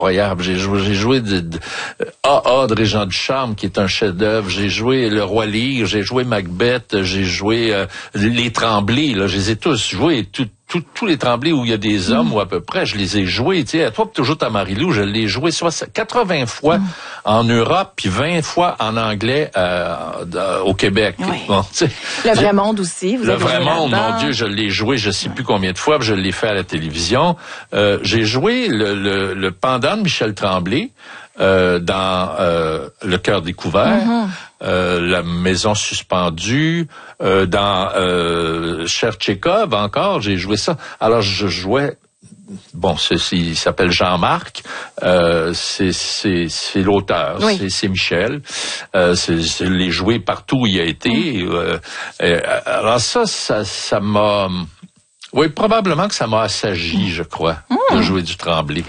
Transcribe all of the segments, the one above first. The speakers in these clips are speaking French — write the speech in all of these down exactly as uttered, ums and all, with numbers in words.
incroyable. J'ai joué, j'ai joué de, de A A de Régent Ducharme, qui est un chef-d'œuvre. J'ai joué Le Roi Lear, j'ai joué Macbeth, j'ai joué euh, Les Tremblay. Là, je les ai tous joués. Tout, tout, tous les Tremblay où il y a des hommes, mmh. ou à peu près, je les ai joués. Tu sais, à toi, toujours ta Marie-Lou, je l'ai joué quatre-vingts fois mmh. en Europe, puis vingt fois en anglais euh, au Québec. Oui. Bon, le Vrai Monde aussi. Vous le avez Vrai joué Monde, là-dedans. mon Dieu, je l'ai joué, je sais plus combien de fois, puis je l'ai fait à la télévision. Euh, j'ai joué le, le, le pendant de Michel Tremblay euh, dans euh, Le Cœur découvert, mm-hmm. euh, La Maison suspendue, euh, dans euh, Cher Tchekhov encore, j'ai joué ça. Alors je jouais. Bon, c'est, c'est, il s'appelle Jean-Marc, euh, c'est, c'est, c'est l'auteur, oui. c'est, c'est Michel, euh, c'est, c'est les joué partout où il a été. Mm. Euh, euh, alors ça, ça, ça m'a, oui, probablement que ça m'a assagi, je crois, mm. de jouer du Tremblay.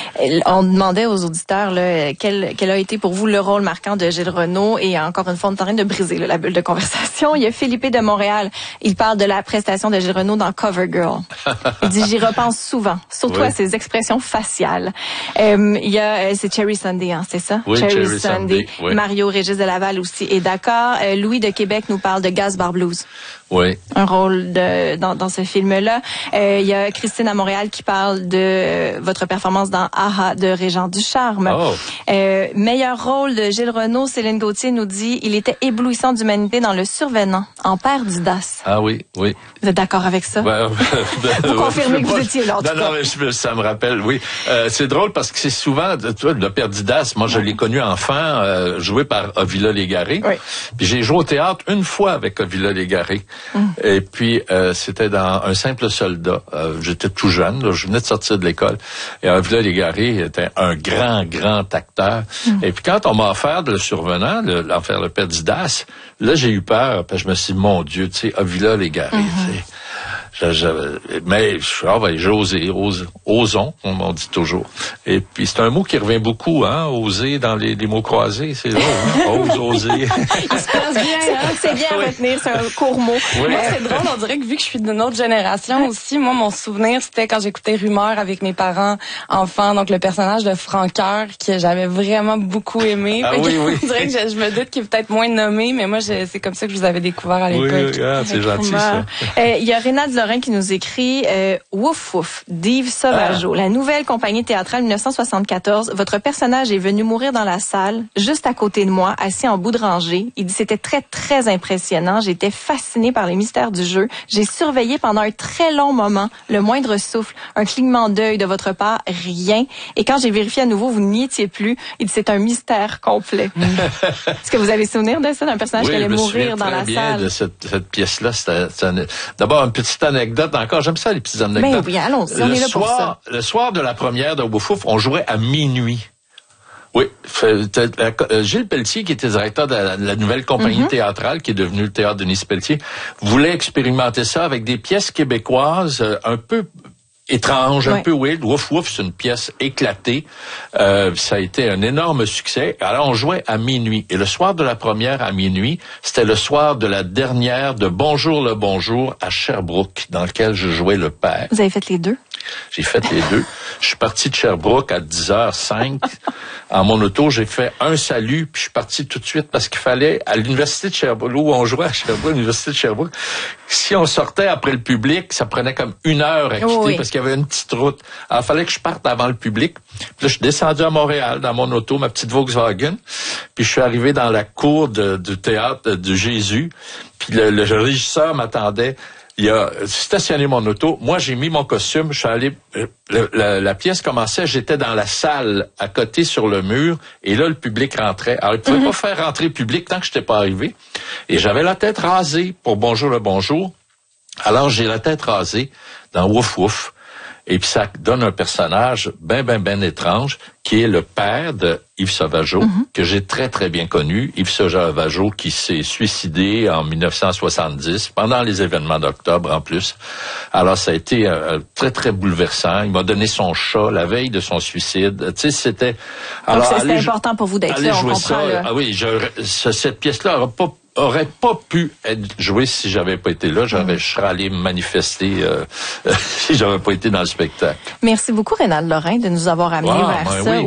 On demandait aux auditeurs là, quel, quel a été pour vous le rôle marquant de Gilles Renaud, et encore une fois, on est en train de briser là, la bulle de conversation. Il y a Philippe de Montréal, il parle de la prestation de Gilles Renaud dans Cover Girl. Il dit, j'y repense souvent, surtout oui. à ses expressions faciales. Euh, il y a, c'est Cherry Sunday, hein, c'est ça? Oui, Cherry, Cherry Sunday. Sunday oui. Mario Régis de Laval aussi est d'accord. Euh, Louis de Québec nous parle de Gaz Bar Blues. Oui. Un rôle de, dans, dans ce film-là. Euh, il y a Christine à Montréal qui parle de euh, votre performance dans Aha de Régent Ducharme. Oh. Euh, meilleur rôle de Gilles Renaud, Céline Gauthier nous dit, il était éblouissant d'humanité dans Le Survenant, en père d'Udas. Ah oui, oui. Vous êtes d'accord avec ça? Ben, vous confirmez que vous étiez là, en tout non, cas. Non, mais ça me rappelle, oui. Euh, c'est drôle parce que c'est souvent, tu vois, le père d'Udas, moi je l'ai connu enfant, euh, joué par Ovila Légaré. Oui. Puis j'ai joué au théâtre une fois avec Ovila Légaré. Mm. Et puis euh, c'était dans Un simple soldat. Euh, j'étais tout jeune, là, je venais de sortir de l'école. Et Ovila Légaré était un grand, grand acteur. Mm. Et puis quand on m'a offert Le Survenant, le, l'enfer le père d'Udas, là j'ai eu peur, parce que je me suis dit, mon Dieu, tu sais, Ovila Légaré, mm-hmm. tu sais. Je, je, mais je ah ben, j'ai osé, ose, osons, on m'en dit toujours. Et puis c'est un mot qui revient beaucoup, hein, oser dans les, les mots croisés, c'est drôle, hein? Ose, oser. Il se passe bien, hein? C'est bien à retenir, c'est un court mot. Oui. Moi, c'est drôle, on dirait que vu que je suis d'une autre génération aussi, moi, mon souvenir, c'était quand j'écoutais Rumeur avec mes parents enfants, donc le personnage de Francoeur, que j'avais vraiment beaucoup aimé. Ah, oui, oui. On dirait que je, je me doute qu'il est peut-être moins nommé, mais moi, je, c'est comme ça que je vous avais découvert à l'époque. Oui, oui, ah, c'est gentil, ça. Euh, il y a Rénald Lorrain qui nous écrit euh, Wouf Wouf d'Yves Sauvageau, ah. la nouvelle compagnie théâtrale dix-neuf cent soixante-quatorze. Votre personnage est venu mourir dans la salle, juste à côté de moi, assis en bout de rangée. Il dit c'était très très impressionnant. J'étais fasciné par les mystères du jeu. J'ai surveillé pendant un très long moment le moindre souffle, un clignement d'œil de votre part, rien. Et quand j'ai vérifié à nouveau, vous n'y étiez plus. Il dit c'est un mystère complet. Est-ce que vous avez souvenir de ça, d'un personnage oui, qui allait mourir dans la bien salle? De cette, cette pièce-là, c'était, c'était d'abord une petite anecdote encore. J'aime ça, les petites anecdotes. Ben oui, allons-y, on le est là soir, pour ça. Le soir de la première de Wouf Wouf, on jouait à minuit. Oui, Gilles Pelletier, qui était directeur de la, de la nouvelle compagnie mm-hmm. théâtrale, qui est devenue le Théâtre Denis Pelletier, voulait expérimenter ça avec des pièces québécoises un peu étrange, ouais. un peu weird. Wouf Wouf, c'est une pièce éclatée. Euh, ça a été un énorme succès. Alors, on jouait à minuit. Et le soir de la première, à minuit, c'était le soir de la dernière de Bonjour le Bonjour à Sherbrooke, dans lequel je jouais le père. Vous avez fait les deux? J'ai fait les deux. Je suis parti de Sherbrooke à dix heures cinq. En mon auto, j'ai fait un salut, puis je suis parti tout de suite parce qu'il fallait, à l'université de Sherbrooke, où on jouait à Sherbrooke, l'université de Sherbrooke, si on sortait après le public, ça prenait comme une heure à quitter oh oui. parce qu'il y avait une petite route. Alors, il fallait que je parte avant le public. Puis là, je suis descendu à Montréal dans mon auto, ma petite Volkswagen. Puis je suis arrivé dans la cour de, du théâtre de Jésus. Puis le, le régisseur m'attendait. Il a stationné mon auto. Moi, j'ai mis mon costume. Je suis allé. Le, la, la pièce commençait. J'étais dans la salle à côté sur le mur. Et là, le public rentrait. Alors, il ne pouvait mm-hmm. pas faire rentrer le public tant que je n'étais pas arrivé. Et j'avais la tête rasée pour Bonjour le Bonjour. Alors, j'ai la tête rasée dans Wouf Wouf. Et puis, ça donne un personnage ben, ben, ben étrange, qui est le père de Yves Sauvageau, mm-hmm. que j'ai très, très bien connu. Yves Sauvageau qui s'est suicidé en dix-neuf cent soixante-dix, pendant les événements d'octobre en plus. Alors, ça a été euh, très, très bouleversant. Il m'a donné son chat la veille de son suicide. Tu sais, c'était... Alors, donc, c'était important pour vous d'être là, on comprend. Ça, là. Ah oui, je, cette pièce-là n'aurait pas aurait pas pu être joué si j'avais pas été là. J'aurais, je serais allé manifester euh, si j'avais pas été dans le spectacle. Merci beaucoup, Rénald Lorrain, de nous avoir amené wow, vers ben ça. Oui.